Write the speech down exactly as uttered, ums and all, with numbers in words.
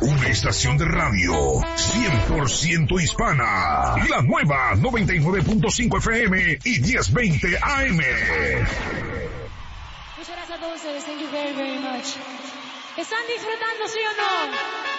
Una estación de radio cien por ciento hispana. La nueva noventa y nueve punto cinco F M y diez veinte A M. Muchas gracias a todos ustedes. Thank you very, very much. ¿Están disfrutando, sí o no?